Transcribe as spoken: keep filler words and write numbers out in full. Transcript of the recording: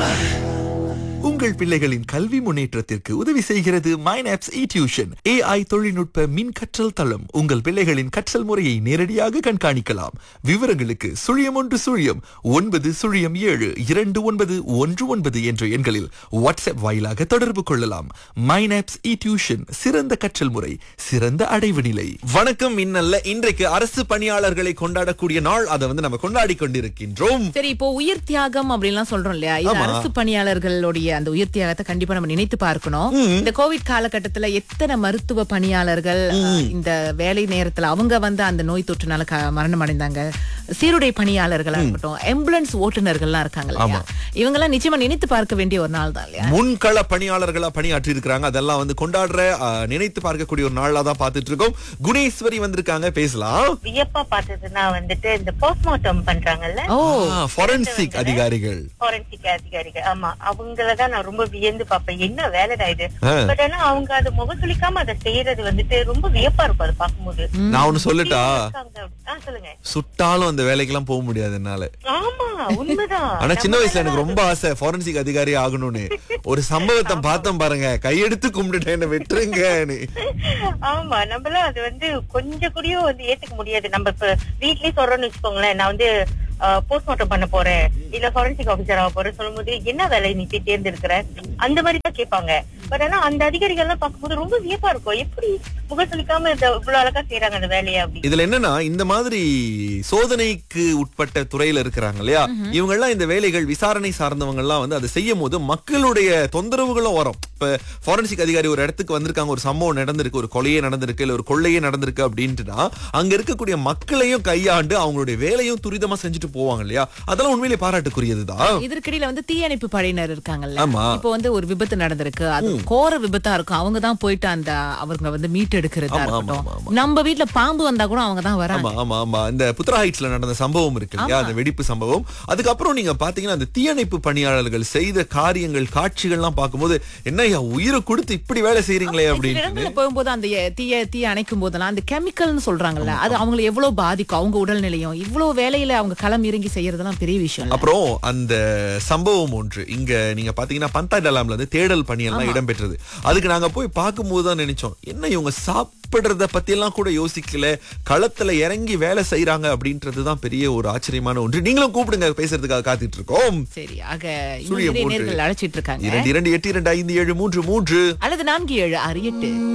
உங்கள் பிள்ளைகளின் கல்வி முன்னேற்றத்திற்கு உதவி செய்கிறது மைனாப்ஸ் இ டியூஷன். ஏஐ தொழில்நுட்ப மின் கற்றல் தளம். உங்கள் பிள்ளைகளின் கற்றல் முறையை நேரடியாக கண்காணிக்கலாம். விவரங்களுக்கு சுழியம் ஒன்று சுழியம் ஒன்பது சுழியம் ஏழு இரண்டு ஒன்பது ஒன்று ஒன்பது என்ற எண்களில் வாட்ஸ்அப் வாயிலாக தொடர்பு கொள்ளலாம். மைனாப்ஸ் இ டியூஷன், சிறந்த கற்றல் முறை, சிறந்த அடைவு நிலை. வணக்கம் இன்னல்ல. இன்றைக்கு அரசு பணியாளர்களை கொண்டாடக்கூடிய நாள். அதை வந்து நம்ம கொண்டாடி கொண்டிருக்கின்றோம். சரி, இப்போ உயிர் தியாகம் அப்படின்லாம் சொல்றோம் இல்லையா? இது ஆமா. அரசு பணியாளர்களுடைய அந்த உயிர் தியாகத்தை கண்டிப்பா நம்ம நினைத்து பார்க்கணும். இந்த கோவிட் காலகட்டத்துல எத்தனை மருத்துவ பணியாளர்கள் அஹ், இந்த வேலை நேரத்துல அவங்க வந்து அந்த நோய் தொற்றுனால க- மரணம் அடைந்தாங்க. சீருடை பணியாளர்களா இருக்கட்டும், ஆம்புலன்ஸ் ஓட்டுநர்கள்லாம் இருக்காங்க இல்லையா? இவங்க எல்லாம் நிச்சயமா நினைத்து பார்க்க வேண்டிய ஒரு நாள் தான் இல்லையா? முன்கள பணியாளர்களா பணியாற்றி இருக்காங்க. அதெல்லாம் வந்து கொண்டாடுற அஹ், நினைத்து பார்க்கக்கூடிய ஒரு நாளா தான் பார்த்துட்டு இருக்கோம். குணேஸ்வரி வந்திருக்காங்க, பேசலாம். வியப்பா பார்த்ததுன்னா வந்துட்டு இந்த போஸ்ட்மார்ட்டம் பண்றாங்கல்ல, ஓ, ஃபாரன்சிக் அதிகாரிகள். ஃபாரன்சிக் அதிகாரிகள். ஆமா, அவங்களதான் நான் ரொம்ப வியந்து பார்ப்பேன். என்ன வேலைடா இது? ஆ. பட் ஆனா அவங்க அதை முகசுளிக்காம அதை செய்யறது வந்துட்டு ரொம்ப வியப்பா இருக்கும் அதை பார்க்கும்போது. நான் ஒண்ணு சொல்லட்டா, இருக்காங்க. ஆ, சொல்லுங்க. சுட்டாலும் அந்த வேலைக்கெல்லாம் போக முடியாது என்னால. ஆமா, உண்மைதான். ஆனா சின்ன நம்ம வயசுல எனக்கு ரொம்ப ஆசை ஃபாரன்சிக் அதிகாரி ஆகணும்னு. ஒரு சம்பவத்தை பார்த்தேன் பாருங்க, கையெடுத்து கும்பிட்டுட்டேன், என்ன வெட்டுருங்கன்னு. ஆமா, நம்மளாம் அது வந்து கொஞ்சம் கூடயும் வந்து ஏத்துக்க முடியாது. நம்ம இப்ப வீட்லயே சொல்றோம்னு வச்சுக்கோங்களேன், நான் வந்து போஸ்ட்மார்ட்டம் பண்ண போறேன், இல்ல ஃபாரன்சிக் ஆபீசர் ஆக போறேன் சொல்லும் போது, என்ன வேலை நீ போய் தேர்ந்தெடுக்கிற, அந்த மாதிரி தான் கேட்பாங்க. பட் ஆனா அந்த அதிகாரிகள் எல்லாம் பார்க்கும்போது ரொம்ப வியப்பா இருக்கும். எப்படி முகசுளிக்காம இந்த இவ்வளவு அழகா செய்யறாங்க அந்த வேலையை அப்படி. இதுல என்னன்னா, இந்த மாதிரி சோதனைக்கு உட்பட்ட துறையில இருக்கிறாங்க இல்லையா, இவங்க எல்லாம் இந்த வேலைகள் விசாரணை சார்ந்தவங்க எல்லாம் வந்து அதை செய்யும் போது மக்களுடைய தொந்தரவுகளும் வரும். இப்ப ஃபாரன்சிக் அதிகாரி ஒரு இடத்துக்கு வந்திருக்காங்க, ஒரு சம்பவம் நடந்திருக்கு, ஒரு கொலையே நடந்திருக்கு, இல்ல ஒரு கொள்ளையே நடந்திருக்கு அப்படின்ட்டுனா அங்க இருக்கக்கூடிய மக்களையும் கையாண்டு அவங்களுடைய வேலையும் துரிதமா செஞ்சுட்டு போவாங்க இல்லையா. அதெல்லாம் உண்மையிலே பாராட்டுக்குரியதுதான். இதற்கிடையில வந்து தீயணைப்பு படையினர் இருக்காங்கல்ல. ஆமா. இப்போ வந்து ஒரு விபத்து நடந்திருக்கு, அது கோர விபத்தா இருக்கும், அவங்க தான் போயிட்டு அந்த அவங்க வந்து மீட்டு எடுக்கிறதா ஆமா, ஆமா, இருக்கட்டும். ஆமா. நம்ம வீட்ல பாம்பு வந்தா கூட அவங்க தான் வராங்க. ஆமா ஆமா ஆமா இந்த புத்ரா ஹைட்ஸ்ல நடந்த சம்பவம் இருக்கு இல்லையா, அந்த வெடிப்பு சம்பவம். அதுக்கப்புறம் நீங்க பாத்தீங்கன்னா அந்த தீயணைப்பு பணியாளர்கள் செய்த காரியங்கள், காட்சிகள்லாம் பார்க்கும்போது என்ன ஐயா, உயிரை கொடுத்து இப்படி வேலை செய்றீங்களே சில அப்படின்னு. இடங்கள்ல போகும்போது அந்த எ- தீய தீ அணைக்கும் போதெல்லாம் அந்த கெமிக்கல்னு சொல்றாங்கல்ல, அது அவங்களை எவ்வளவு பாதிக்கும், அவங்க உடல்நிலையும். இவ்வளவு வேலையில அவங்க களம் இறங்கி செய்யறதெல்லாம் பெரிய விஷயம் இல்ல? அப்புறம் அந்த சம்பவம் ஒன்று இங்க நீங்க பாத்தீங்கன்னா பந்தாடலாம்ல இருந்து தேடல் பணியெல்லாம் இடம்பெற்றது. அதுக்கு நாங்க போய் பார்க்கும்போது தான் நினைச்சோம், என்ன இவங்க சாப்பிடுறத பத்தி எல்லாம் கூட யோசிக்கல, களத்துல இறங்கி வேலை செய்யறாங்க அப்படின்றதுதான் பெரிய ஒரு ஆச்சரியமான ஒன்று. நீங்களும் கூப்பிடுங்க, பேசுறதுக்காக காத்துட்டு இருக்கோம். சரி, ஆக சுழியம் இன்னும் மூன்று. நேர்கள் அழைச்சிட்டு இருக்காங்க. இரண்டு இரண்டு எட்டு இரண்டு ஐந்து ஏழு மூன்று மூன்று அல்லது நான்கு ஏழு ஆறு எட்டு